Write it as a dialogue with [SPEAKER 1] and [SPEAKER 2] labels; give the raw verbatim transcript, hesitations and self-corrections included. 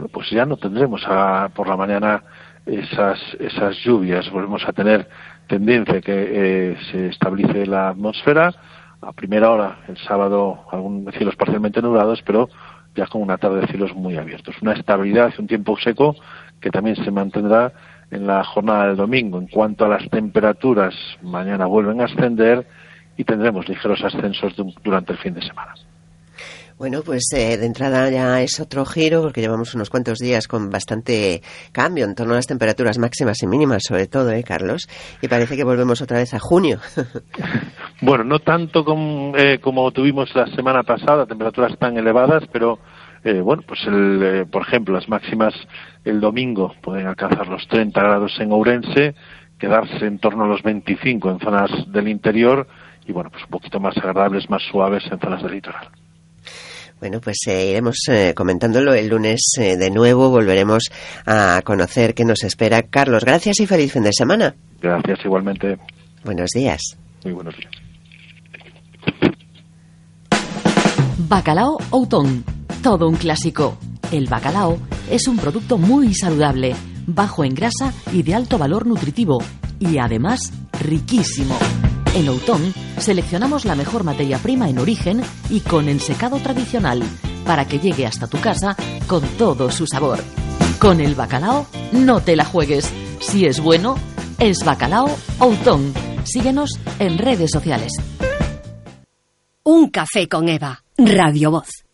[SPEAKER 1] bueno, pues ya no tendremos a, por la mañana esas esas lluvias. Volvemos a tener tendencia que eh, se estabilice la atmósfera. A primera hora, el sábado, algunos cielos parcialmente nublados, pero ya con una tarde de cielos muy abiertos. Una estabilidad y un tiempo seco que también se mantendrá en la jornada del domingo. En cuanto a las temperaturas, mañana vuelven a ascender y tendremos ligeros ascensos durante el fin de semana.
[SPEAKER 2] Bueno, pues eh, de entrada ya es otro giro, porque llevamos unos cuantos días con bastante cambio en torno a las temperaturas máximas y mínimas, sobre todo, ¿eh, Carlos? Y parece que volvemos otra vez a junio.
[SPEAKER 1] Bueno, no tanto como, eh, como tuvimos la semana pasada, temperaturas tan elevadas, pero eh, bueno, pues el, eh, por ejemplo, las máximas el domingo pueden alcanzar los treinta grados en Ourense, quedarse en torno a los veinticinco en zonas del interior y bueno, pues un poquito más agradables, más suaves en zonas del litoral.
[SPEAKER 2] Bueno, pues eh, iremos eh, comentándolo el lunes eh, de nuevo, volveremos a conocer qué nos espera. Carlos, gracias y feliz fin de semana.
[SPEAKER 1] Gracias, igualmente.
[SPEAKER 2] Buenos días.
[SPEAKER 1] Muy buenos días.
[SPEAKER 3] Bacalao Outón, todo un clásico. El bacalao es un producto muy saludable, bajo en grasa y de alto valor nutritivo, y además riquísimo. En Outón seleccionamos la mejor materia prima en origen y con ensecado tradicional para que llegue hasta tu casa con todo su sabor. Con el bacalao no te la juegues. Si es bueno, es Bacalao Outón. Síguenos en redes sociales.
[SPEAKER 4] Un café con Eva, Radio Voz.